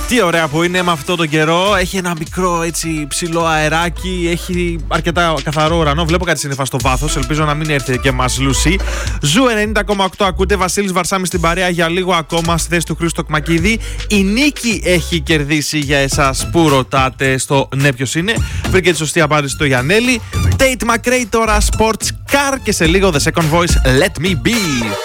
Τι ωραία που είναι με αυτό τον καιρό. Έχει ένα μικρό έτσι ψηλό αεράκι. Έχει αρκετά καθαρό ουρανό. Βλέπω κάτι σύννεφα στο βάθος. Ελπίζω να μην έρθει και μας λούσει. Ζου 90,8 ακούτε. Βασίλης Βαρσάμης στην παρέα για λίγο ακόμα στη θέση του Χρήστο Κμακίδη. Η νίκη έχει κερδίσει για εσάς που ρωτάτε στο ναι ποιος είναι. Βρήκε τη σωστή απάντηση στο Γιαννέλη. Tate McRae τώρα Sports Car και σε λίγο The Second Voice Let Me Be.